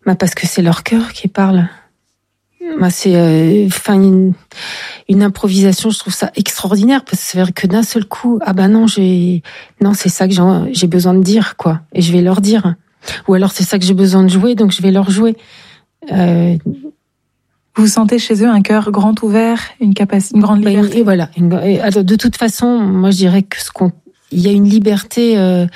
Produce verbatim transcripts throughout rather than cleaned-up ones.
Bah parce que c'est leur cœur qui parle. Bah c'est, enfin, euh, une, une improvisation, je trouve ça extraordinaire parce que c'est vrai que d'un seul coup, ah bah non, j'ai, non, c'est ça que j'ai, j'ai besoin de dire, quoi, et je vais leur dire. Ou alors c'est ça que j'ai besoin de jouer, donc je vais leur jouer. Euh... Vous sentez chez eux un cœur grand ouvert, une capacité, une grande liberté. Bah, et voilà. Une, et, alors, de toute façon, moi je dirais que ce qu'on, il y a une liberté. Euh...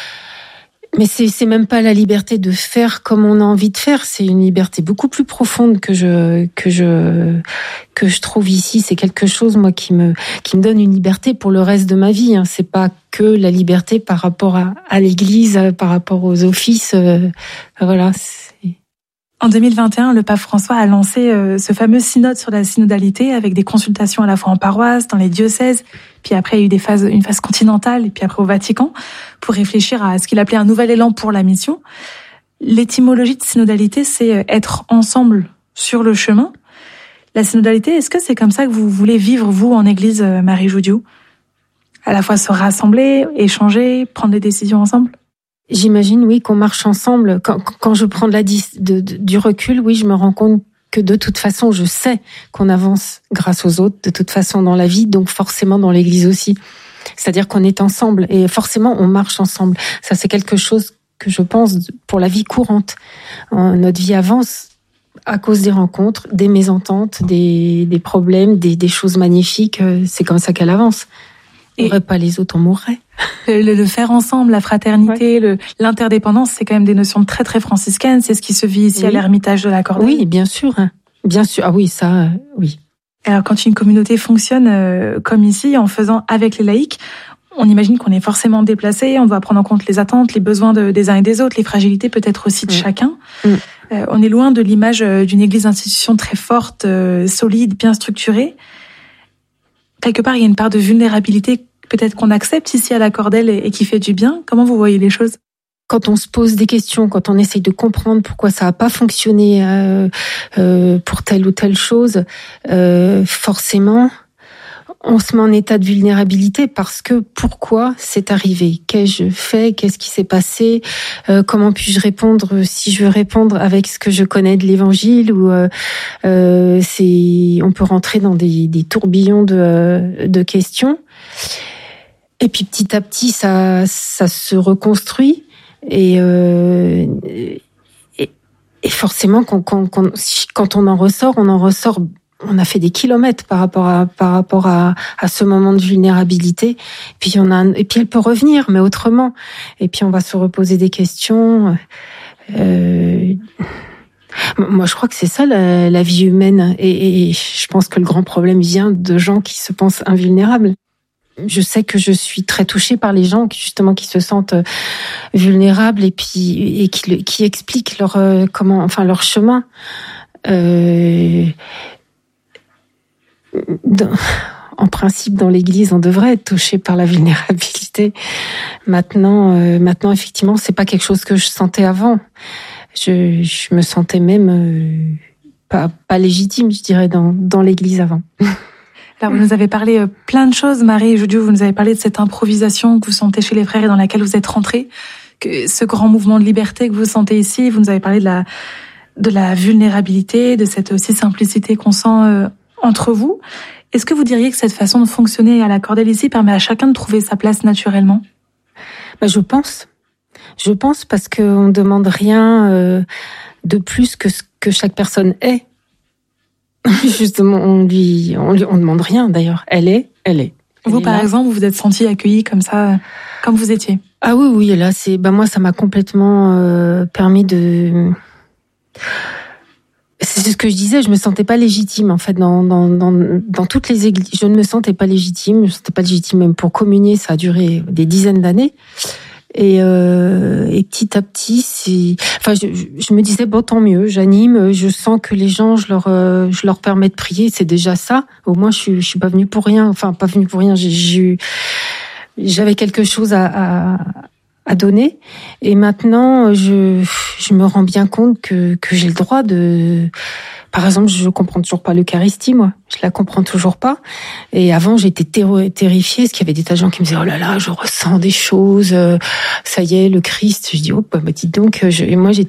Mais c'est, c'est même pas la liberté de faire comme on a envie de faire. C'est une liberté beaucoup plus profonde que je, que je, que je trouve ici. C'est quelque chose, moi, qui me, qui me donne une liberté pour le reste de ma vie. Hein. C'est pas que la liberté par rapport à, à l'église, par rapport aux offices. Euh, voilà. C'est... En deux mille vingt et un, le pape François a lancé euh, ce fameux synode sur la synodalité avec des consultations à la fois en paroisse, dans les diocèses, puis après il y a eu des phases, une phase continentale et puis après au Vatican pour réfléchir à ce qu'il appelait un nouvel élan pour la mission. L'étymologie de synodalité, c'est être ensemble sur le chemin. La synodalité, est-ce que c'est comme ça que vous voulez vivre, vous, en Église Marie Joudiou ? À la fois se rassembler, échanger, prendre des décisions ensemble ? J'imagine, oui, qu'on marche ensemble. Quand, quand je prends de la, de, de, du recul, oui, je me rends compte que de toute façon, je sais qu'on avance grâce aux autres, de toute façon dans la vie, donc forcément dans l'Église aussi. C'est-à-dire qu'on est ensemble et forcément on marche ensemble. Ça, c'est quelque chose que je pense pour la vie courante. Notre vie avance à cause des rencontres, des mésententes, des, des problèmes, des, des choses magnifiques. C'est comme ça qu'elle avance. On n'aurait pas les autres, on mourrait. Le, le faire ensemble, la fraternité, ouais. le, l'interdépendance, c'est quand même des notions très très franciscaines. C'est ce qui se vit ici oui. à l'Ermitage de la Cordelle. Oui, bien sûr, bien sûr. Ah oui, ça, euh, oui. Alors quand une communauté fonctionne euh, comme ici, en faisant avec les laïcs, on imagine qu'on est forcément déplacé. On doit prendre en compte les attentes, les besoins de, des uns et des autres, les fragilités peut-être aussi de mmh. chacun. Mmh. Euh, on est loin de l'image d'une Église institution très forte, euh, solide, bien structurée. Quelque part, il y a une part de vulnérabilité peut-être qu'on accepte ici à la Cordelle et qui fait du bien. Comment vous voyez les choses ? Quand on se pose des questions, quand on essaye de comprendre pourquoi ça n'a pas fonctionné euh, euh, pour telle ou telle chose, euh, forcément, on se met en état de vulnérabilité parce que pourquoi c'est arrivé ? Qu'ai-je fait ? Qu'est-ce qui s'est passé ? euh, Comment puis-je répondre si je veux répondre avec ce que je connais de l'Évangile ? Ou euh, euh, c'est, on peut rentrer dans des, des tourbillons de, de questions. Et puis petit à petit, ça, ça se reconstruit et, euh, et, et forcément, quand, quand, quand, quand on en ressort, on en ressort. On a fait des kilomètres par rapport à par rapport à, à ce moment de vulnérabilité. Puis on a et puis elle peut revenir, mais autrement. Et puis on va se reposer des questions. Euh, moi, je crois que c'est ça la, la vie humaine. Et, et je pense que le grand problème vient de gens qui se pensent invulnérables. Je sais que je suis très touchée par les gens qui justement qui se sentent vulnérables et puis et qui, qui expliquent leur comment enfin leur chemin. Euh, dans, en principe, dans l'Église, on devrait être touché par la vulnérabilité. Maintenant, euh, maintenant, effectivement, c'est pas quelque chose que je sentais avant. Je, je me sentais même euh, pas pas légitime, je dirais, dans dans l'Église avant. Alors, vous nous avez parlé plein de choses, Marie Joudiou. Vous nous avez parlé de cette improvisation que vous sentez chez les frères et dans laquelle vous êtes rentrée, que ce grand mouvement de liberté que vous sentez ici. Vous nous avez parlé de la, de la vulnérabilité, de cette aussi simplicité qu'on sent euh, entre vous. Est-ce que vous diriez que cette façon de fonctionner à la Cordelle ici permet à chacun de trouver sa place naturellement ? Ben, je pense. Je pense parce qu'on ne demande rien euh, de plus que ce que chaque personne est. Justement, on lui, on lui, on demande rien d'ailleurs. Elle est, elle est. Elle vous, est par là. exemple, vous vous êtes sentie accueillie comme ça, comme vous étiez. Ah oui, oui. Là, c'est, bah moi, ça m'a complètement euh, permis de. C'est ce que je disais. Je me sentais pas légitime en fait dans dans dans dans toutes les églises. Je ne me sentais pas légitime. Je me sentais pas légitime même pour communier. Ça a duré des dizaines d'années. Et, euh, et petit à petit, c'est, enfin, je, je me disais bon, tant mieux, j'anime, je sens que les gens, je leur, euh, je leur permets de prier, c'est déjà ça. Au moins, je suis, je suis pas venue pour rien. Enfin, pas venue pour rien. J'ai, j'ai, j'avais quelque chose à, à, à donner. Et maintenant, je, je me rends bien compte que que j'ai le droit de. Par exemple, je comprends toujours pas l'Eucharistie, moi. Je la comprends toujours pas. Et avant, j'étais terro- terrifiée, parce qu'il y avait des tas de gens qui me disaient, oh là là, je ressens des choses, ça y est, le Christ. Je dis, oh, bah, dites donc, je... et moi, j'étais